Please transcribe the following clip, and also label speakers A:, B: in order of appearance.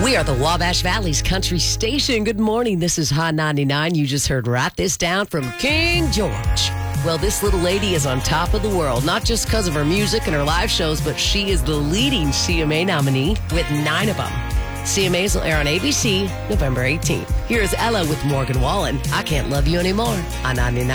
A: We are the Wabash Valley's country station. Good morning. This is Hot 99. You just heard Write This Down from King George. Well, this little lady is on top of the world, not just because of her music and her live shows, but she is the leading CMA nominee with 9 of them. CMAs will air on ABC November 18th. Here's Ella with Morgan Wallen. I Can't Love You Anymore on 99.